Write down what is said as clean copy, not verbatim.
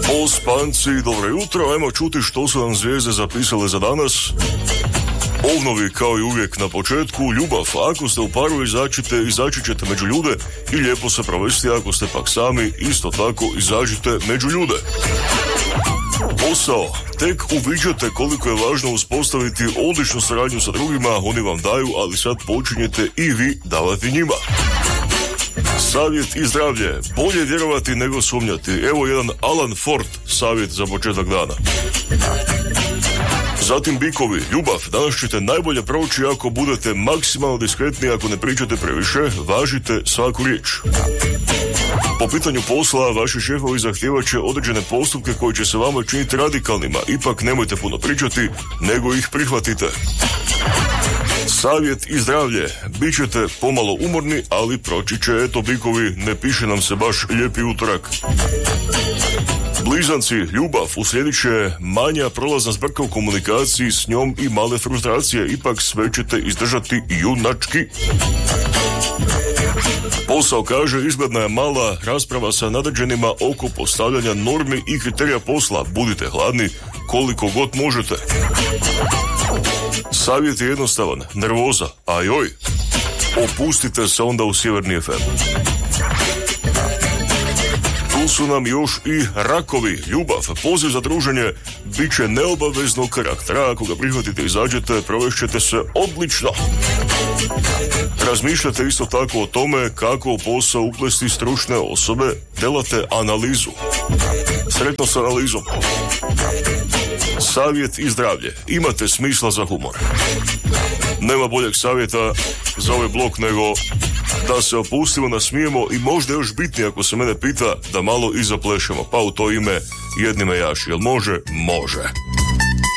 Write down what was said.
O spanci, dobro jutro, ajmo čuti što su nam zvijezde zapisale za danas. Ovnovi kao i uvijek na početku, ljubav, ako ste u paru izaći ćete među ljude i lijepo se provesti, ako ste pak sami, isto tako izađite među ljude. Posao, tek uviđate koliko je važno uspostaviti odličnu suradnju sa drugima, oni vam daju, ali sad počinjete i vi davati njima. Savjet i zdravlje, bolje vjerovati nego sumnjati. Evo jedan Alan Ford savjet za početak dana. Zatim bikovi, ljubav, danas ćete najbolje proći ako budete maksimalno diskretni, ako ne pričate previše, važite svaku riječ. Po pitanju posla, vaši šefovi zahtijevat će određene postupke koji će se vama činiti radikalnima, ipak nemojte puno pričati, nego ih prihvatite. Savjet i zdravlje, bit ćete pomalo umorni, ali proći će, eto bikovi, ne piše nam se baš lijepi utorak. Blizanci, ljubav, uslijedit će manja prolazna zbrka u komunikaciji s njom i male frustracije, ipak sve ćete izdržati junački. Posao kaže, izgledna je mala rasprava sa nadređenima oko postavljanja normi i kriterija posla, budite hladni koliko god možete. Savjet je jednostavan, nervoza, ajoj, opustite se onda u Sjeverni FM. Tu su nam još i rakovi, ljubav, poziv za druženje bit će neobaveznog karaktera, ako ga prihvatite i izađete, provešćete se odlično. Razmišljate isto tako o tome kako u posao uplesti stručne osobe, delate analizu. Sretno s analizom. Savjet i zdravlje, imate smisla za humor. Nema boljeg savjeta za ovaj blok nego da se opustimo, nasmijemo i možda još bitnije ako se mene pita da malo i zaplešemo. Pa u to ime jednime jaši. Jel može? Može.